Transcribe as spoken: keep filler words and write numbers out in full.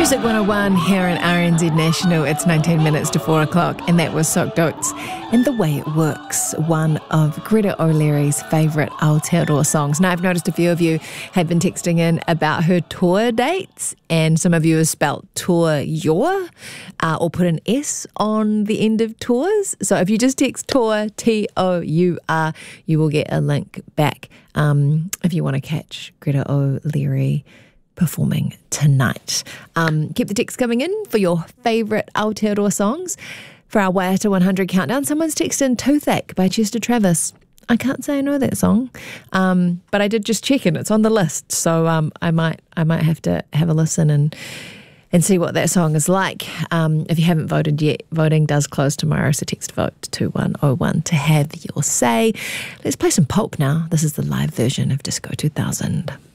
Music one oh one here in R N Z National. It's nineteen minutes to four o'clock, and that was Sock Dotes and The Way It Works, one of Greta O'Leary's favourite Aotearoa songs. Now, I've noticed a few of you have been texting in about her tour dates, and some of you have spelt tour your uh, or put an S on the end of tours. So if you just text tour, T O U R, you will get a link back um, if you want to catch Greta O'Leary performing tonight. Um, keep the text coming in for your favourite Aotearoa songs. For our Waiata one hundred countdown, someone's texted in Toothache by Chester Travis. I can't say I know that song, um, but I did just check and it's on the list, so um, I might I might have to have a listen and and see what that song is like. Um, if you haven't voted yet, voting does close tomorrow, so text vote to two one oh one to have your say. Let's play some Pulp now. This is the live version of Disco two thousand.